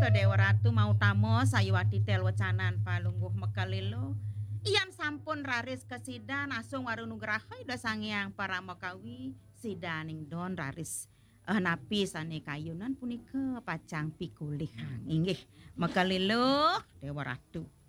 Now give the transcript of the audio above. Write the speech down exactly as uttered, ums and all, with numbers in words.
to Dewa Ratu mau tamo sayuwati tel wecanan palungguh mekalilo. Iyan sampun raris kesidan asung warunugraha ida sangyang paramakawi sidaning don raris eh, napi sane kayunan punika pacang pikulih inggih mekalilo Dewa Ratu.